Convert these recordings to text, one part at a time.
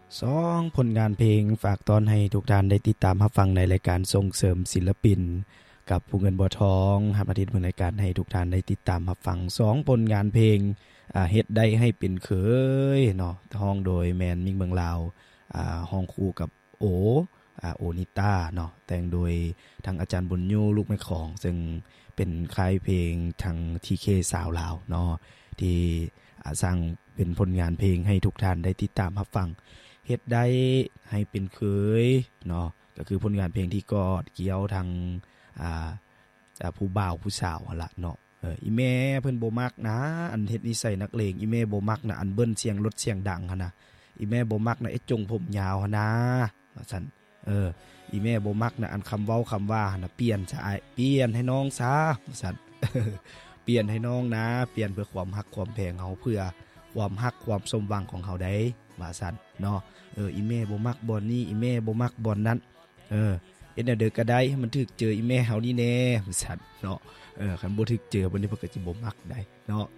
2ผลงานเพลงฝากตอนให้ทุกท่านได้ติดตามรับฟังในรายการส่งเสริมศิลปินกับผู้เงินบัวทองรับอาทิตย์มื้อรายการให้ทุกท่านได้ติดตามรับฟัง2ผลงานเพลงเฮ็ดได้ให้เป็นเคยเนาะร้องโดยแมนมิ่งเมืองลาวร้องคู่กับโอนิต้าเนาะแต่งโดยทางอาจารย์บุญยูลูกแม่ของซึ่งเป็นค่ายเพลงทาง TK สาวลาวเนาะที่สร้างเป็นผลงานเพลงให้ทุกท่านได้ติดตามรับฟังเฮ็ดได้ให้เป็นเคยเนาะก็คือผลงานเพลงที่กอดเกี่ยวทางผู้บ่าวผู้สาวหั่นล่ะเนาะอีแม่เพิ่นบ่มักนะอันเฮ็ดนิสัยนักเลงอีแม่บ่มักนะอันเบิ้นเสียงรถเสียงดังหั่นน่ะอีแม่บ่มักนะไอ้จงผมยาวหั่นนะว่าซั่นอีแม่บ่มักนะอันคำเว้าคำว่าหั่นน่ะเปลี่ยนซะอ้ายเปลี่ยนให้น้องซะว่าซั่น เปลี่ยนให้น้องนะเปลี่ยนเพื่อความฮักความแพงเฮาเพื่อความฮักความสมหวังของเฮาได้ว่าซั่นเนาะอีแม่บ่มักบ่อนนี้อีแม่บ่มักบ่อนนั้นเฮ็ดแนวเด้อก็ได้ให้มันถึกเจออีแม่เฮานี่แน่ว่าซั่นเนาะคันบ่ถึกเจอบัดนี้เพิ่นก็สิบ่มักได้เนาะ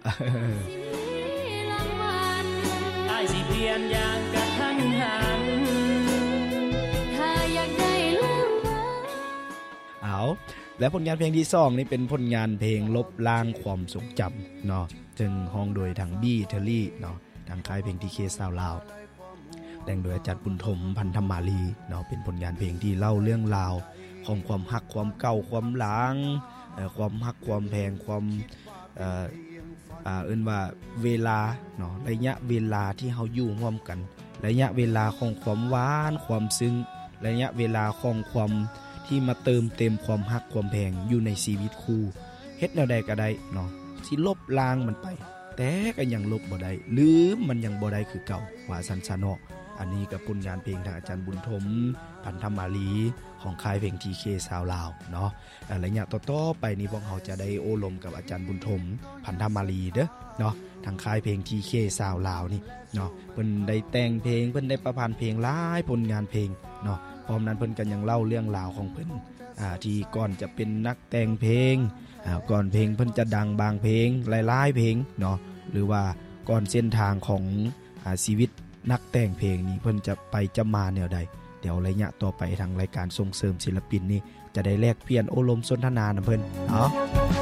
อ้ายสิเปลี่ยนอย่างกะทันหันถ้าอยากได้ลืมเอาและผลงานเพลงที่2นี่เป็นผลงานเพลงลบล้างความทรงจำเนาะซึ่งร้องโดยทางบี้เทอรี่เนาะทางค่ายเพลง TK สาวลาวแต่งโดยอาจารย์บุญถมพันธมาลีเนาะเป็นผลงานเพลงที่เล่าเรื่องราวของความฮักความเก่าความหลังความฮักความแพงความว่าเวลาเนาะระยะเวลาที่เฮาอยู่ร่วมกันระยะเวลาของความหวานความซึ้งระยะเวลาของความที่มาเติมเต็มความฮักความแพงอยู่ในชีวิตคู่เฮ็ดแนวใดก็ได้เนาะสิลบล้างมันไปแต่ก็ยังลบบ่ได้ลืมมันยังบ่ได้คือเก่าว่าซั่นซะเนาะอันนี้ก็ผลงานเพลงทางอาจารย์บุญถมพันธมาลีของค่ายเพลง TK สาวลาวเนาะระยะต่อๆไปนี้พวกเราจะได้โอ้ลมกับอาจารย์บุญถมพันธมาลีเด้อเนาะทางค่ายเพลง TK สาวลาวนี่เนาะเพิ่นได้แต่งเพลงเพิ่นได้ประพันธ์เพลงหลายผลงานเพลงเนาะพร้อมนั้นเพิ่นก็ยังเล่าเรื่องราวของเพิ่นที่ก่อนจะเป็นนักแต่งเพลงก่อนเพลงเพิ่นจะดังบางเพลงหลายๆเพลงเนาะหรือว่าก่อนเส้นทางของชีวิตนักแต่งเพลงนี้เพิ่นจะไปจะมาแนวใดเดี๋ยวระยะต่อไปทางรายการส่งเสริมศิลปินนี่จะได้แลกเปลี่ยนโอลมสนทนานำเพิ่นเนาะ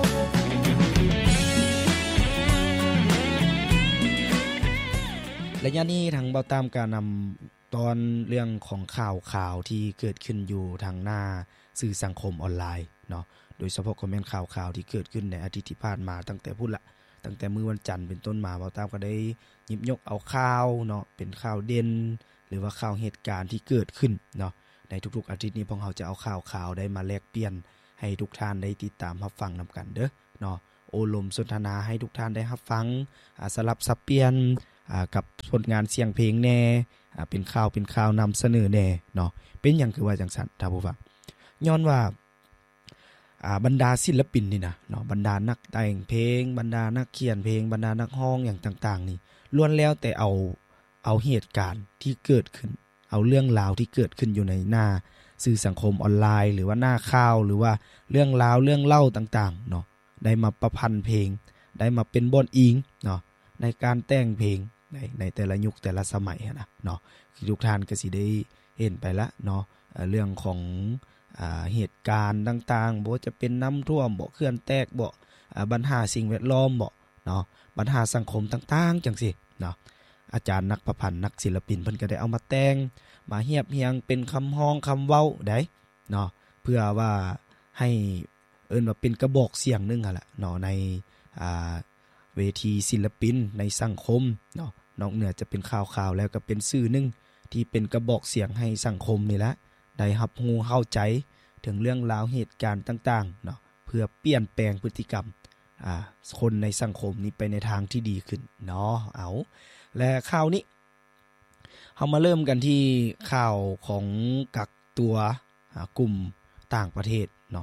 ระยะนี้ทางเบาตามการนำตอนเรื่องของข่าวที่เกิดขึ้นอยู่ทางหน้าสื่อสังคมออนไลน์เนาะโดยเฉพาะคอมเมนต์ข่าวที่เกิดขึ้นในอาทิตย์ที่ผ่านมาตั้งแต่พุ่นละตั้งแต่มื้อวันจันทร์เป็นต้นมาเบาตามก็ได้หยิบยกเอาข่าวเนาะเป็นข่าวเด่นหรือว่าข่าวเหตุการณ์ที่เกิดขึ้นเนาะในทุกๆอาทิตย์นี้พวกเราจะเอาข่าวได้มาแลกเปลี่ยนให้ทุกท่านได้ติดตามรับฟังนำกันเด้อเนาะโอลมสนทนาให้ทุกท่านได้รับฟังสลับสับเปลี่ยนกับผลงานเสียงเพลงแน่เป็นข่าวนำเสนอแน่เนาะเป็นหยังคือว่าจังซั่นท่านผู้ฟังย้อนว่าบรรดาศิลปินนี่นะเนาะบรรดานักแต่งเพลงบรรดานักเขียนเพลงบรรดานักร้องอย่างต่างๆนี่ล้วนแล้วแต่เอาเหตุการณ์ที่เกิดขึ้นเอาเรื่องราวที่เกิดขึ้นอยู่ในหน้าสื่อสังคมออนไลน์หรือว่าหน้าข่าวหรือว่าเรื่องราวเรื่องเล่าต่างๆเนาะได้มาประพันธ์เพลงได้มาเป็นบทอิงเนาะในการแต่งเพลงในแต่ละยุคแต่ละสมัยนะเนาะทุกท่านก็สิได้เห็นไปละเนาะเรื่องของเหตุการณ์ต่างๆบ่จะเป็นน้ำท่วมบ่เขื่อนแตกบ่ปัญหาสิ่งแวดล้อมบ่เนาะปัญหาสังคมต่างๆจังซี่เนาะอาจารย์นักประพันธ์นักศิลปินเพิ่นก็ได้เอามาแต่งมาเรียบเรียงเป็นคำฮ้องคำเว้าได้เนาะเพื่อว่าให้ว่าเป็นกระบอกเสียงนึงหั่นล่ะเนาะในเวทีศิลปินในสังคมเนาะนอกเหนือจะเป็นข่าวแล้วก็เป็นสื่อนึงที่เป็นกระบอกเสียงให้สังคมนี่แหละได้รับรู้เข้าใจถึงเรื่องราวเหตุการณ์ต่างๆเนาะเพื่อเปลี่ยนแปลงพฤติกรรมคนในสังคมนี้ไปในทางที่ดีขึ้นเนาะเอาและข่าวนี้เฮามาเริ่มกันที่ข่าวของกักตัวกลุ่มต่างประเทศเนาะ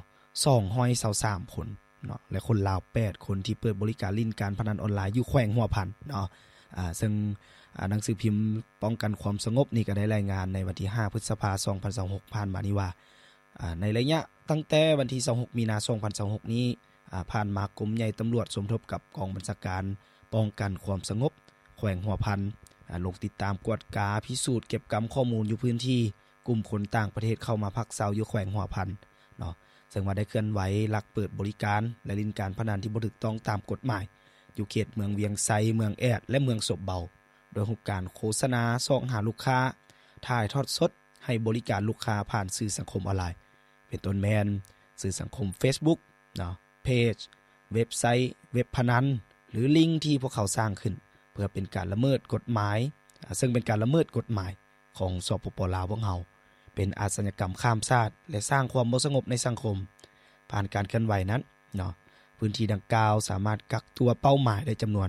223คนเนาะและคนลาว8คนที่เปิดบริการลิ้นการพนันออนไลน์อยู่แขวงหัวพันเนาะซึ่งหนังสือพิมพ์ป้องกันความสงบนี่ก็ได้รายงานในวันที่5พฤษภาคม2026ผ่านมานี้ว่าในระยะตั้งแต่วันที่26มีนาคม2026นี้ผ่านมากรมใหญ่ตำรวจสมทบกับกองบัญชาการป้องกันความสงบแขวงหัวพันลงติดตามกวดกาพิสูจน์เก็บกำข้อมูลอยู่พื้นที่กลุ่มคนต่างประเทศเข้ามาพักเซาอยู่แขวงหัวพันเนาะซึ่งว่าได้เคลื่อนไหวลักเปิดบริการและลินการพนันที่บ่ถูกต้องตามกฎหมายอยู่เขตเมืองเวียงไซเมืองแอดและเมืองศพเบาโดยหุบการโฆษณาส่องหาลูกค้าถ่ายทอดสดให้บริการลูกค้าผ่านสื่อสังคมออนไลน์เป็นต้นแมนสื่อสังคม Facebook เนาะเพจเว็บไซต์เว็บพนันหรือลิงก์ที่พวกเขาสร้างขึ้นเพื่อเป็นการละเมิดกฎหมายซึ่งเป็นการละเมิดกฎหมายของสปป.ลาวพวกเราเป็นอาชญากรรมข้ามชาติและสร้างความบ่สงบในสังคมผ่านการเคลื่อนไหวนั้นเนาะพื้นที่ดังกล่าวสามารถกักตัวเป้าหมายได้จำนวน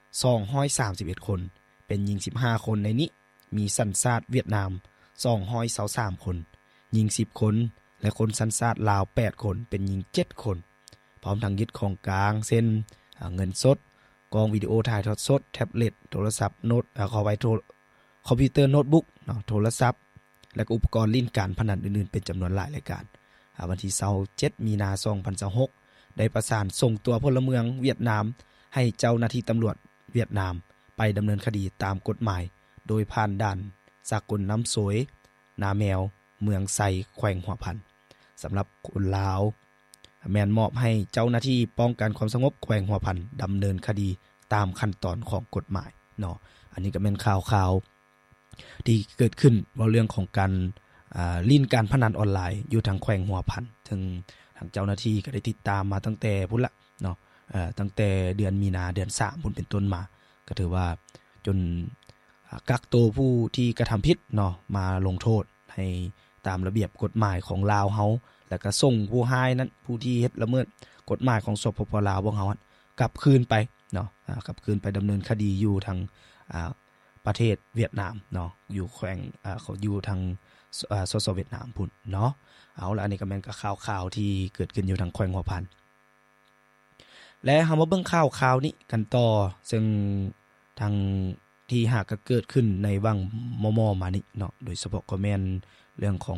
231คนเป็นหญิง15คนในนี้มีสัญชาติเวียดนาม223คนหญิง10คนและคนสัญชาติลาว8คนเป็นหญิง7คนพร้อมทั้งยึดของกลางเช่นเงินสดกล้องวิดีโอถ่ายทอดสดแท็บเล็ตโทรศัพท์โน้ตคอมพิวเตอร์โน้ตบุ๊กเนาะโทรศัพท์และอุปกรณ์เล่นการพนันอื่นๆเป็นจำนวนหลายรายการวันที่27มีนาคม2026ได้ประสานส่งตัวพลเมืองเวียดนามให้เจ้าหน้าที่ตำรวจเวียดนามไปดำเนินคดีตามกฎหมายโดยผ่านด่านสากลน้ำสวยนาแมวเมืองไซแขวงหัวพันสำหรับคนลาวแม่นมอบให้เจ้าหน้าที่ป้องกันความสงบแขวงหัวพันดำเนินคดีตามขั้นตอนของกฎหมายเนาะอันนี้ก็เป็นข่าวที่เกิดขึ้นว่าเรื่องของการลิ้นการพนันออนไลน์อยู่ทางแขวงหัวพันถึงทางเจ้าหน้าที่ก็ได้ติดตามมาตั้งแต่พุ่นละเนาะตั้งแต่เดือนมีนาเดือน3พุ่นเป็นต้นมาก็ถือว่าจนกักตัวผู้ที่กระทำผิดเนาะมาลงโทษให้ตามระเบียบกฎหมายของลาวเฮาแล้วก็ส่งผู้ร้ายนั้นผู้ที่เฮ็ดละเมิดกฎหมายของสปป.ลาวพวกเฮากลับคืนไปเนาะกลับคืนไปดำเนินคดีอยู่ทางประเทศเวียดนามเนาะอยู่แขวงเขาอยู่ทางสสเวียดนามพุ่นเนาะเอาล่ะอันนี้ก็แม่นก็ข่าวที่เกิดขึ้นอยู่ทางแขวงหัวพันและเฮามาเบิ่งข่าวนี้กันต่อซึ่งทางที่หากเกิดขึ้นในวังมอมานี่เนาะโดยเฉพาะก็แม่นเรื่องของ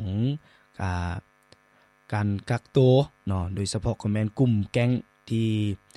การกักตัวเนาะโดยเฉพาะก็แม่นกลุ่มแก๊งที่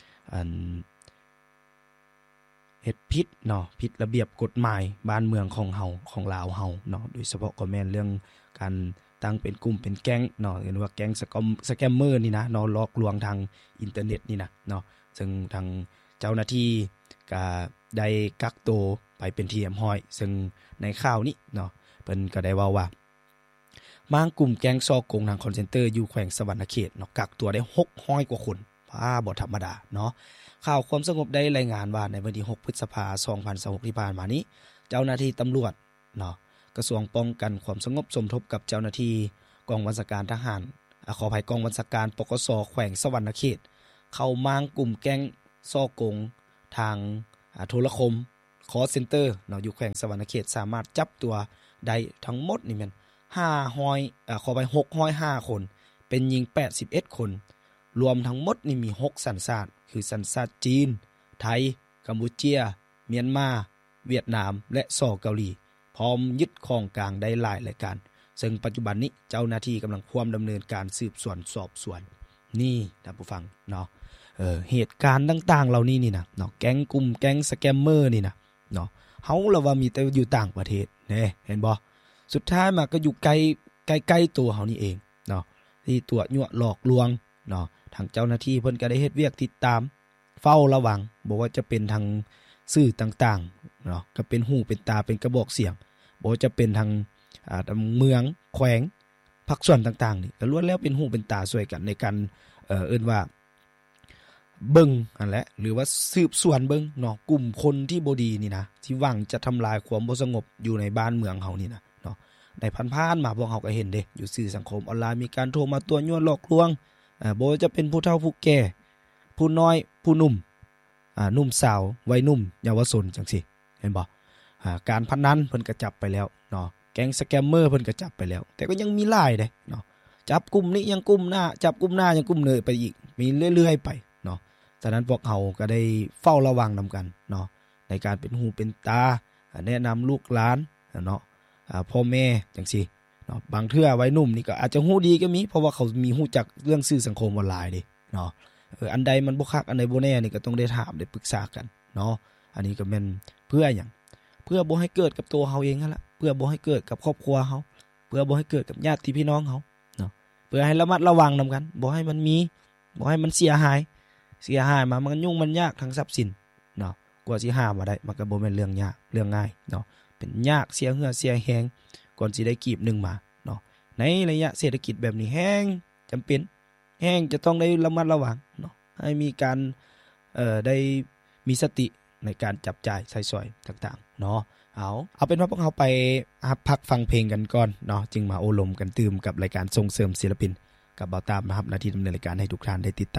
เฮ็ดผิดเนาะผิดระเบียบกฎหมายบ้านเมืองของเฮาของลาวเฮาเนาะโดยเฉพาะก็แม่นเรื่องการตั้งเป็นกลุ่มเป็นแก๊งเนาะเรียกว่าแก๊งสแกมเมอร์นี่นะเนาะหลอกลวงทางอินเทอร์เน็ตนี่นะเนาะซึ่งทางเจ้าหน้าที่ก็ได้กักตัวไปเป็นที่เรียบร้อยซึ่งในข่าวนี้เนาะเพิ่นก็ได้เว้าว่าบางกลุ่มแก๊งซอกงทางคอนเซ็นเตอร์อยู่แขวงสวรรณเขตเนาะกักตัวได้600กว่าคนบ่ธรรมดาเนาะข่าวความสงบได้รายงานว่าในวันที่6พฤษภาคม2026ที่ผ่านมานี้เจ้าหน้าที่ตำรวจเนาะกระทรวงป้องกันความสงบสมทบกับเจ้าหน้าที่กองบัญชาการทหารขออภัยกองบัญชาการปกส.แขวงสวรรณเขตเข้ามางกลุ่มแก๊งซอกงทางโทรคมคอลเซ็นเตอร์เนาะอยู่แขวงสวรรณเขตสามารถจับตัวได้ทั้งหมดนี่แม่นขอไป605คนเป็นหญิง81คนรวมทั้งหมดนี่มี6สัญชาติคือสัญชาติจีนไทยกัมพูเชียเมียนมาเวียดนามและเกาหลีพร้อมยึดของกลางได้หลายรายการซึ่งปัจจุบันนี้เจ้าหน้าที่กำลังดำเนินการสืบสวนสอบสวนนี่ท่านผู้ฟังเนาะเหตุการณ์ต่างๆเหล่านี้นี่นะเนาะแก๊งกลุ่มแก๊งสแกมเมอร์นี่นะเนาะเฮาละว่ามีแต่อยู่ต่างประเทศแน่เห็นบ่สุดท้ายมาก็อยู่ใกล้ตัวเฮานี่เองเนาะที่ตัวยั่วหลอกลวงเนาะทางเจ้าหน้าที่เพิ่นก็ได้เฮ็ดเวียกติดตามเฝ้าระวังบ่ว่าจะเป็นทางสื่อต่างๆเนาะก็เป็นหูเป็นตาเป็นกระบอกเสียงบ่ว่าจะเป็นทางเมืองแขวงภาคส่วนต่างๆนี่ก็ล้วนแล้วเป็นหูเป็นตาช่วยกันในการเอิ้นว่าเบิ่งนั่นแหละหรือว่าสืบสวนเบิ่งเนาะกลุ่มคนที่บ่ดีนี่นะที่หวังจะทำลายความบ่สงบอยู่ในบ้านเมืองเฮานี่นะเนาะได้ผ่านๆมาพวกเฮาก็เห็นเด้อยู่สื่อสังคมออนไลน์มีการโทรมาตัวยั่วหลอกลวงบ่ว่าจะเป็นผู้เฒ่าผู้แก่ผู้น้อยผู้หนุ่มหนุ่มสาววัยหนุ่มเยาวชนจังซี่เห็นบ่การพนันเพิ่นก็จับไปแล้วเนาะแก๊งสแกมเมอร์เพิ่นก็จับไปแล้วแต่ก็ยังมีหลายเด้เนาะจับกลุ่มนี้ยังกลุ่มหน้าจับกลุ่มหน้ายังกลุ่มเนยไปอีกมีเรื่อยๆไปเนาะฉะนั้นพวกเฮาก็ได้เฝ้าระวังนำกันเนาะในการเป็นหูเป็นตาแนะนำลูกหลานเนาะพ่อแม่จังซี่เนาะบางเทื่อวัยหนุ่มนี่ก็อาจจะฮู้ดีก็มีเพราะว่าเขามีฮู้จักเรื่องสื่อสังคมออนไลน์เด้เนาะอันใดมันบ่คักอันใดบ่แน่นี่ก็ต้องได้ถามได้ปรึกษากันเนาะอันนี้ก็แม่นเพื่อหยังเพื่อบ่ให้เกิดกับตัวเฮาเองนั่นล่ะเพื่อบ่ให้เกิดกับครอบครัวเฮาเพื่อบ่ให้เกิดกับญาติพี่น้องเฮาเนาะเพื่อให้ระมัดระวังนํากันบ่ให้มันมีบ่ให้มันเสียหายมามันยุ่งมันยากทางทรัพย์สินเนาะกว่าสิหามาได้มันก็บ่แม่นเรื่องยากเรื่องง่ายเนาะเป็นยากเสียเหือเสียแฮงก่อนสิได้กีบนึงมาเนาะในระยะเศรษฐกิจแบบนี้แฮงจำเป็นแฮงจะต้องได้ระมัดระวังเนาะให้มีการได้มีสติในการจับจ่ายใช้สอยต่างๆเนาะเอาเป็นว่าพวกเราไปพักฟังเพลงกันก่อนเนาะจึงมาโอลมกันตื่มกับรายการส่งเสริมศิลปินกับบ่าวตามนะครับหน้าที่ดำเนินรายการให้ทุกท่านได้ติดตาม